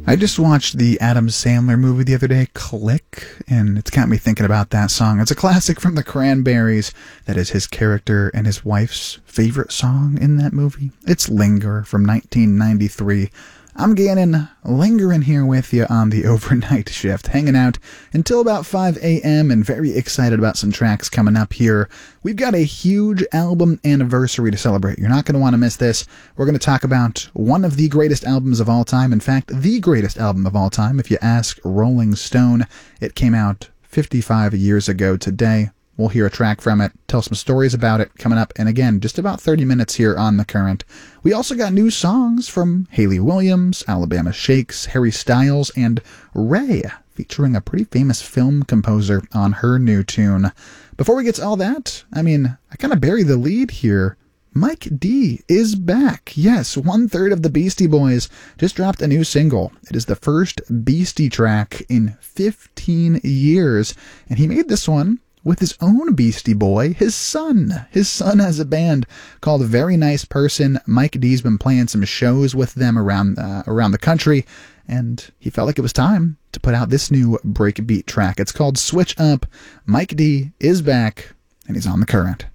I just watched the Adam Sandler movie the other day, Click, and it's got me thinking about that song. It's a classic from the Cranberries that is his character and his wife's favorite song in that movie. It's Linger from 1993. I'm Gannon, lingering here with you on the overnight shift, hanging out until about 5 a.m. and very excited about some tracks coming up here. We've got a huge album anniversary to celebrate. You're not going to want to miss this. We're going to talk about one of the greatest albums of all time. In fact, the greatest album of all time. If you ask Rolling Stone, it came out 55 years ago today. We'll hear a track from it, tell some stories about it coming up, and again, just about 30 minutes here on The Current. We also got new songs from Hayley Williams, Alabama Shakes, Harry Styles, and Ray, featuring a pretty famous film composer on her new tune. Before we get to all that, I kind of buried the lead here. Mike D is back. Yes, 1/3 of the Beastie Boys just dropped a new single. It is the first Beastie track in 15 years, and he made this one with his own Beastie Boy, his son. His son has a band called Very Nice Person. Mike D's been playing some shows with them around the country, and he felt like it was time to put out this new breakbeat track. It's called Switch Up. Mike D is back, and he's on The Current.